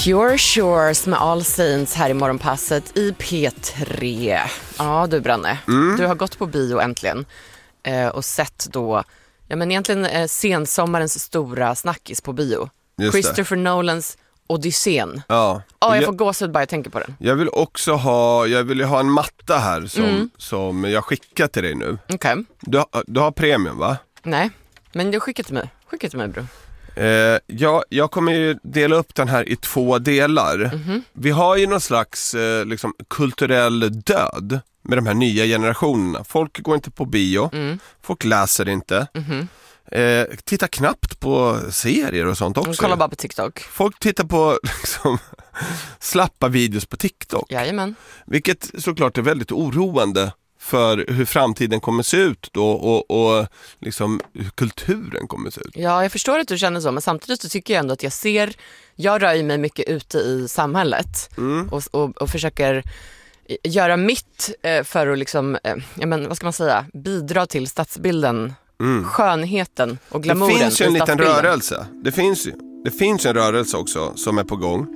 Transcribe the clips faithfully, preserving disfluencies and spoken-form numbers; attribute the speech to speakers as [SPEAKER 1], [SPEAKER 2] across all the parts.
[SPEAKER 1] Pure Shores med All Saints här i morgonpasset i P tre. Ja du Branne, mm. du har gått på bio äntligen eh, och sett då, ja men egentligen eh, sensommarens stora snackis på bio. Just Christopher det. Nolans Odysseen. Ja. Ja, jag, jag får gåshud bara jag tänker på den.
[SPEAKER 2] Jag vill också ha, jag vill ha en matta här som, mm. som jag skickar till dig nu.
[SPEAKER 1] Okej. Okay.
[SPEAKER 2] Du, du har premium va?
[SPEAKER 1] Nej, men du skickar till mig. Skicka till mig bro.
[SPEAKER 2] Eh, ja, jag kommer ju dela upp den här i två delar. Mm-hmm. Vi har ju någon slags eh, liksom, kulturell död med de här nya generationerna. Folk går inte på bio, mm. folk läser inte. Mm-hmm. Eh, tittar knappt på serier och sånt också.
[SPEAKER 1] De kollar bara på TikTok.
[SPEAKER 2] Folk tittar på liksom, slappa videos på TikTok.
[SPEAKER 1] Jajamän.
[SPEAKER 2] Vilket såklart är väldigt oroande för hur framtiden kommer se ut då och, och liksom hur kulturen kommer se ut.
[SPEAKER 1] Ja, jag förstår att du känner så, men samtidigt så tycker jag ändå att jag ser, jag rör mig mycket ute i samhället mm. och, och, och försöker göra mitt för att liksom, ja men vad ska man säga, bidra till stadsbilden, mm. skönheten och glamouren.
[SPEAKER 2] Det finns ju en liten rörelse. Det finns ju, det finns en rörelse också som är på gång.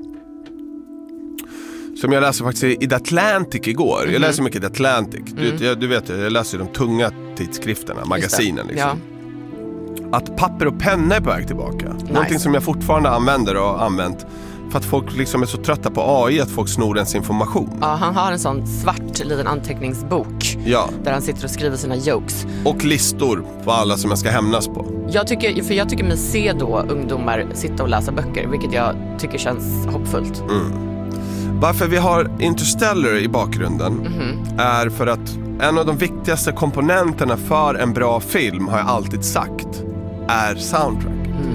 [SPEAKER 2] Som jag läste faktiskt i The Atlantic igår. Mm-hmm. Jag läser mycket The Atlantic. Du, mm. jag, du vet, jag läser de tunga tidskrifterna, magasinen liksom. Ja. Att papper och penna är på väg tillbaka. Nice. Någonting som jag fortfarande använder och har använt. För att folk liksom är så trötta på A I att folk snor ens information.
[SPEAKER 1] Ja, han har en sån svart liten anteckningsbok. Ja. Där han sitter och skriver sina jokes.
[SPEAKER 2] Och listor på alla som jag ska hämnas på.
[SPEAKER 1] Jag tycker, för jag tycker mig se då ungdomar sitta och läsa böcker. Vilket jag tycker känns hoppfullt.
[SPEAKER 2] Mm. Varför vi har Interstellar i bakgrunden mm-hmm. är för att en av de viktigaste komponenterna för en bra film, har jag alltid sagt, är soundtrack.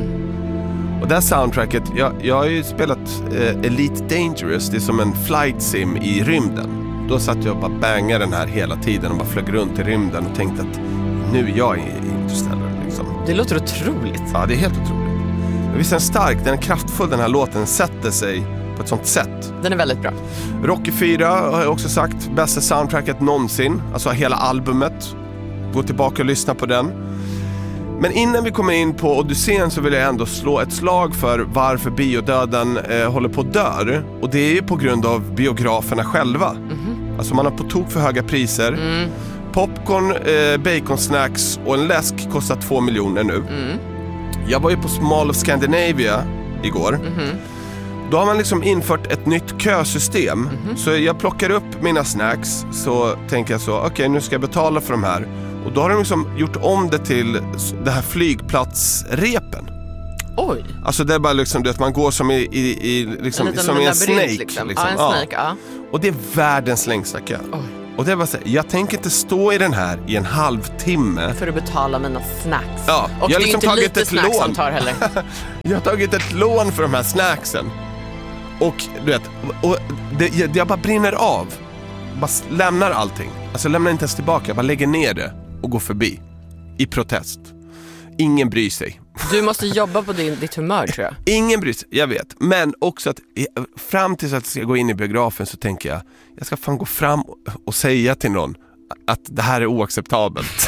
[SPEAKER 2] Mm. Och det här soundtracket, jag, jag har ju spelat eh, Elite Dangerous, det är som en flight sim i rymden. Då satt jag och bara bangade den här hela tiden och bara flög runt i rymden och tänkte att nu är jag i Interstellar. Liksom.
[SPEAKER 1] Det låter otroligt.
[SPEAKER 2] Ja, det är helt otroligt. Men visst är den stark, den är kraftfull, den här låten sätter sig på ett sånt sätt.
[SPEAKER 1] Den är väldigt bra.
[SPEAKER 2] Rocky fyra har jag också sagt, bästa soundtracket någonsin. Alltså hela albumet. Gå tillbaka och lyssna på den. Men innan vi kommer in på Odysseen så vill jag ändå slå ett slag för varför biodöden eh, håller på att dö. Och det är ju på grund av biograferna själva. Mm-hmm. Alltså man har på tok för höga priser. Mm. Popcorn, eh, baconsnacks och en läsk kostar två miljoner nu. Mm. Jag var ju på Mall of Scandinavia igår. Mm-hmm. Då har man liksom infört ett nytt kösystem. Mm-hmm. Så jag plockar upp mina snacks. Så tänker jag så, okej okay, nu ska jag betala för de här. Och då har de liksom gjort om det till det här flygplatsrepen.
[SPEAKER 1] Oj.
[SPEAKER 2] Alltså det är bara liksom det att man går som i, i, i liksom, en, som i en snake liksom.
[SPEAKER 1] Liksom. Ja, en snake, ja.
[SPEAKER 2] Och det är världens längsta kö. Oj. Och det är bara så här, jag tänker inte stå i den här i en halvtimme
[SPEAKER 1] för att betala mina snacks.
[SPEAKER 2] Ja,
[SPEAKER 1] och
[SPEAKER 2] jag
[SPEAKER 1] det är
[SPEAKER 2] liksom
[SPEAKER 1] inte
[SPEAKER 2] tagit
[SPEAKER 1] lite
[SPEAKER 2] ett
[SPEAKER 1] snacks
[SPEAKER 2] lån.
[SPEAKER 1] som tar heller.
[SPEAKER 2] Jag har tagit ett lån för de här snacksen. Och du vet, och det, jag bara brinner av. Bara lämnar allting. Alltså lämnar inte ens tillbaka, jag bara lägger ner det och går förbi. I protest. Ingen bryr sig.
[SPEAKER 1] Du måste jobba på din, ditt humör tror jag.
[SPEAKER 2] Ingen bryr sig, jag vet. Men också att fram tills att jag ska gå in i biografen så tänker jag, jag ska fan gå fram och säga till någon att det här är oacceptabelt.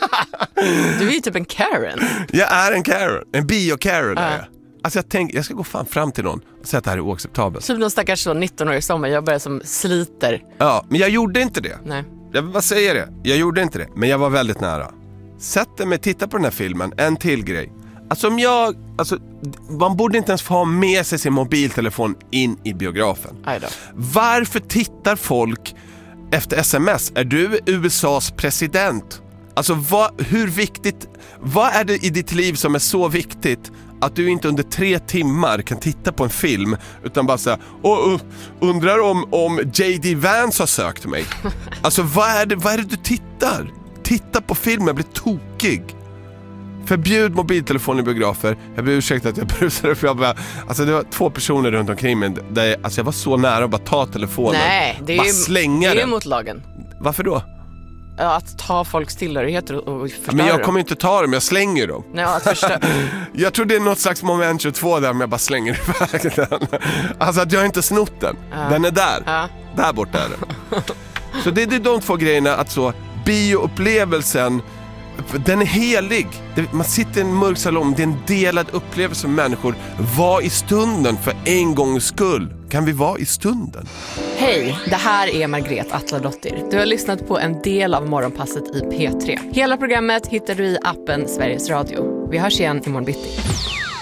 [SPEAKER 1] Du är ju typ en Karen.
[SPEAKER 2] Jag är en Karen, en bio-Karen uh. är jag. Alltså jag tänker, jag ska gå fan fram till någon och säga att det här är oacceptabelt.
[SPEAKER 1] Typ någon stackars så nitton-årig sommar, jag börjar som sliter.
[SPEAKER 2] Ja, men jag gjorde inte det.
[SPEAKER 1] Nej.
[SPEAKER 2] Jag vill bara säga det, jag gjorde inte det. Men jag var väldigt nära. Sätt mig, titta på den här filmen, en till grej. Alltså om jag, alltså man borde inte ens få ha med sig sin mobiltelefon in i biografen.
[SPEAKER 1] Aj då.
[SPEAKER 2] Varför tittar folk efter sms? Är du U S A:s president? Alltså vad, hur viktigt, vad är det i ditt liv som är så viktigt att du inte under tre timmar kan titta på en film utan bara säga, oh, uh, undrar om, om J D Vance har sökt mig. Alltså vad är det, vad är det du tittar? Titta på filmen, jag blir tokig. Förbjud mobiltelefon i biografer. Jag ber ursäkta att jag brusade upp. Jag bara, alltså det var två personer runt omkring mig där jag, alltså jag var så nära att bara ta telefonen.
[SPEAKER 1] Nej, det är
[SPEAKER 2] bara
[SPEAKER 1] ju,
[SPEAKER 2] slänga
[SPEAKER 1] det är
[SPEAKER 2] den.
[SPEAKER 1] Mot lagen.
[SPEAKER 2] Varför då?
[SPEAKER 1] Att ta folks tillhörigheter och förstöra.
[SPEAKER 2] Men jag kommer inte ta dem, jag slänger dem.
[SPEAKER 1] Nej, att förstöra.
[SPEAKER 2] Jag tror det är något slags moment tjugotvå där, men jag bara slänger iväg den. Alltså att jag inte snott den. Uh. Den är där. Uh. Där borta är den. Så det är de två grejerna, att så bioupplevelsen den är helig. Man sitter i en mörk salong. Det är en delad upplevelse med människor. Var i stunden för en gångs skull. Kan vi vara i stunden?
[SPEAKER 1] Hej, det här är Margret Atladottir. Du har lyssnat på en del av Morgonpasset i P tre. Hela programmet hittar du i appen Sveriges Radio. Vi hörs igen imorgon bitti.